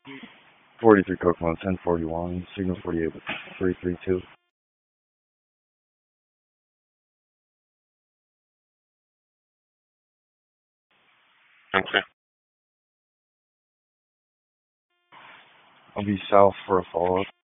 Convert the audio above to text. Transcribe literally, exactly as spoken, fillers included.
forty-three Kokomo, ten forty-one, signal forty-eight with three three two. Okay. I'll be south for a follow-up.